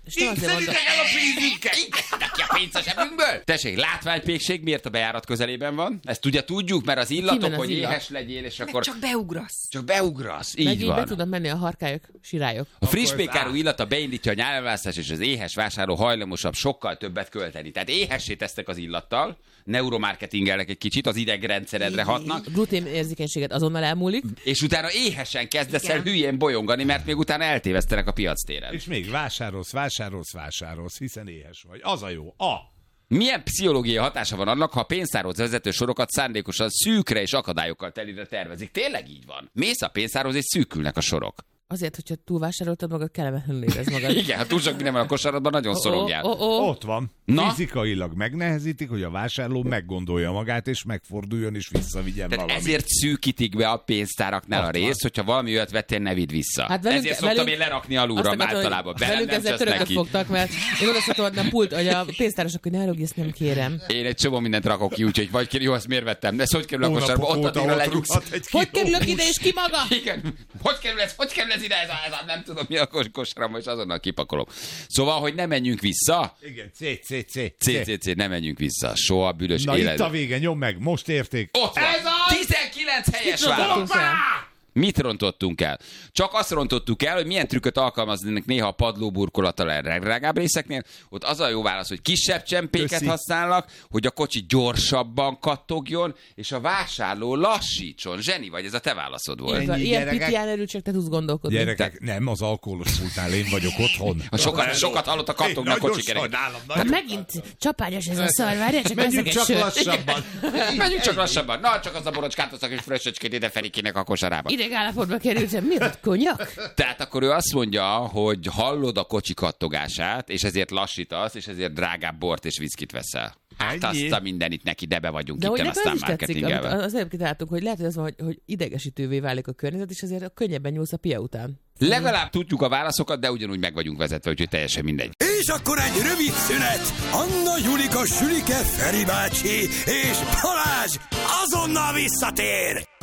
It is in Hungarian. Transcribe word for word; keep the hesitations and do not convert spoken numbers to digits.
Így el a pénzünket! Neki a pénzt a zsebünkből! Tessék, látványpékség miért a bejárat közelében van? Ezt ugye tudjuk, mert az illatok, az hogy illat? éhes legyél, és akkor... Csak beugrasz. Csak beugrasz, így Meg így van. be tudnak menni a harkályok, sirályok. A friss pékárú illata beindítja a nyálvásztás, és az éhes vásárló hajlamosabb sokkal többet költeni. Tehát éhessé tesztek az illattal, neuromarketingelnek egy kicsit, az idegrendszeredre hatnak, A glutén érzékenységet azonnal elmúlik. és utána éhesen kezdesz Igen. el hülyén bolyongani, mert még utána eltévesztenek a piactéren. És még vásárolsz, vásárolsz, vásárolsz, hiszen éhes vagy. Az a jó. A. Milyen pszichológiai hatása van annak, ha a pénztárhoz vezető sorokat szándékosan szűkre és akadályokkal telire tervezik? Tényleg így van. Mész a pénztárhoz, és szűkülnek a sorok. Azért, hogyha túlvásároltad magad, kellemetlenül érez magad. Igen, ha túl sok minden van a kosaradban, nagyon szorongjál. Oh, oh, oh. Ott van. Na? Fizikailag megnehezítik, hogy a vásárló meggondolja magát, és megforduljon, és visszavigyen Tehát valamit. ezért szűkítik be a pénztáraknál a Ott van. részt, hogyha valami olyat vettél, ne vidd vissza. Hát velünk- ezért szoktam velünk- én lerakni Azt alulra akartam, általában. hogy Belem velünk nem ezzel csesz töröket neki. fogtak, mert én oda szoktam adni a pult, hogy a pénztáros, hogy ne rúgj, ezt nem kérem. Én egy csomó mindent rakok ki, úgyhogy vagy jó, azt miért vettem? De ez hogy kerül a kosárba? Hónapok Ott óta addigra ott legyugsz. rúghat egy Hogy kiló. kerülök ide, és ki maga? Igen. Hogy kerül ez? Hogy kerül ez ide? Ez a, ez a nem tudom mi a kos- kosaramba, és azonnal kipakolom. Szóval, hogy ne menjünk vissza. Igen, C, C, C. C, C, C, ne menjünk vissza. Soha büdös Na itt életben. a vége, nyom meg, most érték. Ott van. Ez az! tizenkilenc helyes Mit válasz. rontottunk el? Mit rontottunk el? Csak azt rontottuk el, hogy milyen trükköt alkalmaznak néha a padlóburkolattal a legdrágább részeknél. Ott az a jó válasz, hogy kisebb csempéket Köszi. használnak, hogy a kocsi gyorsabban kattogjon, és a vásárló lassítson. Zseni vagy, ez a te válaszod volt. Illetve Ennyi, Ilyen gyerekek? pitián erőt csak te tudsz gondolkodni. Gyerekek, nem, az alkoholos pultnál én vagyok otthon. Ha sokat, sokat hallott a kattogni a kocsi kerék. Hát megint csapányos ez a szar, várjál, csak Menjünk veszek csak egy sört. lassabban. Menjünk csak lassabban. Na, csak az a borocskát hoztak, és fröccsöcskét ide Ferikének a kosarába. Ideg állapotba kerültem, mi ott konyak? Tehát akkor ő azt mondja, hogy hallod a kocsi kattogását, és ezért lassítasz, és ezért drágább bort és viszkit veszel. Hát Ennyi. azt a mindenit neki, de be vagyunk De hogy itten, nekem ez aztán is tetszik, amit marketingelve. az előbb kitaláltunk, hogy lehet, hogy az van, hogy, hogy idegesítővé válik a környezet, és azért könnyebben nyúlsz a pia után. Legalább tudjuk a válaszokat, de ugyanúgy meg vagyunk vezetve, úgyhogy teljesen mindegy. És akkor egy rövid szünet. Anna, Julika, Sülike, Feri bácsi és Balázs azonnal visszatér.